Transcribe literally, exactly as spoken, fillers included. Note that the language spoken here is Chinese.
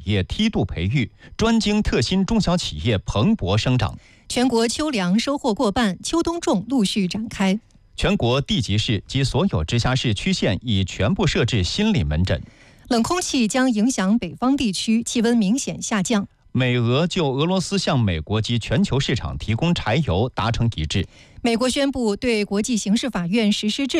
业梯度培育，专精特新中小企业蓬勃生长。 全国秋粮收获过半，秋冬种陆续展开。 全国地级市及所有直辖市区县已全部设置心理门诊。 冷空气将影响北方地区，气温明显下降。 美俄就俄罗斯向美国及全球市场提供柴油达成一致。 美国宣布对国际刑事法院实施制